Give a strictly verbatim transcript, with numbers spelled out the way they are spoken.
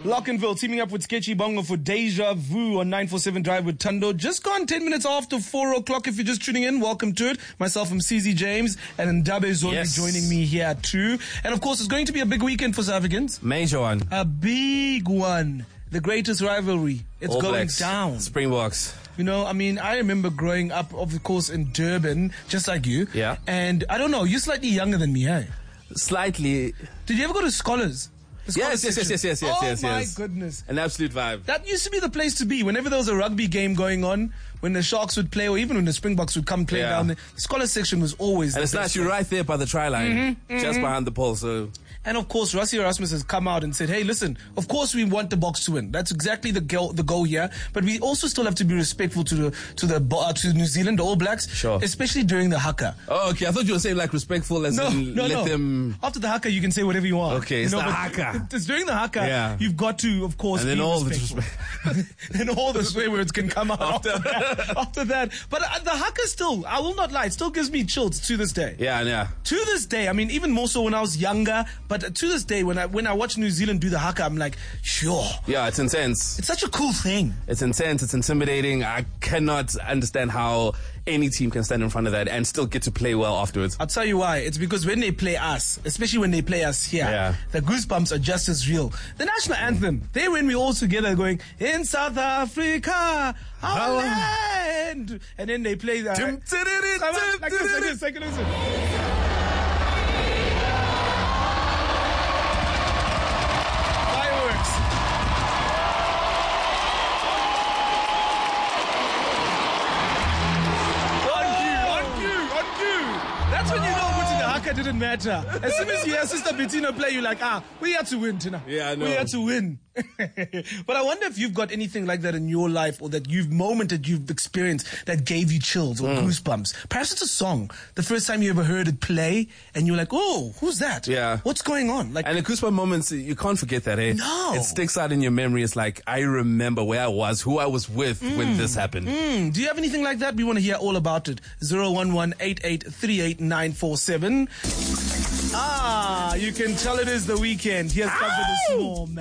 Lockenville teaming up with Sketchy Bongo for Deja Vu on nine forty-seven Drive with Tando. Just gone ten minutes after four o'clock. If you're just tuning in, welcome to it. Myself, I'm C Z James, and Ndabe Zombie Yes. joining me here too. And of course, it's going to be a big weekend for South Africans. Major one. A big one. The greatest rivalry. It's All going Blacks, down. Springboks. You know, I mean, I remember growing up, of course, in Durban, just like you. Yeah. And I don't know, you're slightly younger than me, hey? Slightly. Did you ever go to Scholars? The Scholars Yes, yes, yes, section? yes, yes, yes, oh yes, my yes. goodness. An absolute vibe. That used to be the place to be. Whenever there was a rugby game going on, when the Sharks would play, or even when the Springboks would come play Yeah. down there, the Scholars section was always And the it's best nice, you're right there by the try line, Mm-hmm, just behind the pole, so... And of course, Rassie Erasmus has come out and said, hey, listen, of course we want the Boks to win. That's exactly the goal, the goal here. But we also still have to be respectful to the, to the, uh, to New Zealand, the All Blacks. Sure. Especially during the haka. Oh, okay, I thought you were saying like respectful as No, in no, let no. them... After the haka, you can say whatever you want. Okay, you it's know, the but haka. It's during the haka, Yeah. you've got to, of course, And then be all the respectful. And all the swear words can come out after that. After that. But uh, the haka still, I will not lie, it still gives me chills to this day. Yeah, yeah. To this day, I mean, even more so when I was younger, but to this day, when I when I watch New Zealand do the haka, I'm like, sure. Yeah, it's intense. It's such a cool thing. It's intense, it's intimidating. I cannot understand how any team can stand in front of that and still get to play well afterwards. I'll tell you why. It's because when they play us, especially when they play us here, Yeah. the goosebumps are just as real. The national anthem, they when we all together going, in South Africa, our land. And then they play that. Like this, like this, like this. Fireworks. On cue, on cue, on cue. That's when you know Gucci the haka didn't matter. As soon as you hear Sister Bettina play, you're like, ah, we had to win, Tina. Yeah, I know. We had to win. But I wonder if you've got anything like that in your life, or that you've moment that you've experienced that gave you chills or Mm. goosebumps. Perhaps it's a song. The first time you ever heard it play, and you're like, oh, who's that? Yeah. What's going on? Like, And the goosebump moments, you can't forget that, eh? No. It sticks out in your memory. It's like, I remember where I was, who I was with when this happened. Mm, do you have anything like that? We want to hear all about it. zero one one eight eight three eight nine four seven. Ah, you can tell it is the weekend. Here's covered this small man.